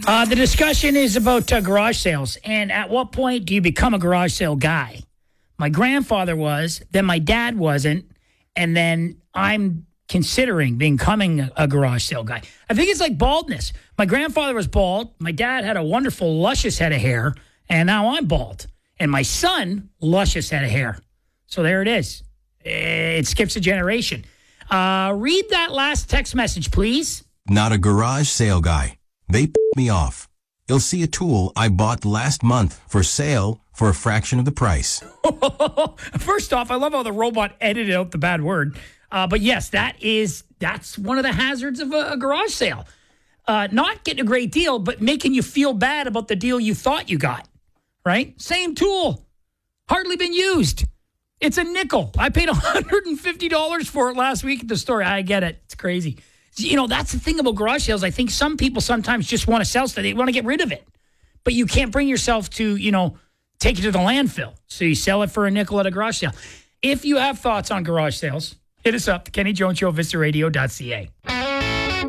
The discussion is about garage sales, and at what point do you become a garage sale guy? My grandfather was, then my dad wasn't, and then I'm considering becoming a garage sale guy. I think it's like baldness. My grandfather was bald. My dad had a wonderful, luscious head of hair, and now I'm bald. And my son, luscious head of hair. So there it is. It skips a generation. Read that last text message, please. Not a garage sale guy. They me off. You'll see a tool I bought last month for sale for a fraction of the price. First off, I love how the robot edited out the bad word. But yes, that's one of the hazards of a garage sale. Not getting a great deal, but making you feel bad about the deal you thought you got, right? Same tool. Hardly been used. It's a nickel. I paid $150 for it last week at the store. I get it. It's crazy. You know, that's the thing about garage sales. I think some people sometimes just want to sell stuff. They want to get rid of it. But you can't bring yourself to, take it to the landfill. So you sell it for a nickel at a garage sale. If you have thoughts on garage sales, hit us up, The Kenny Jones Show, VistaRadio.ca.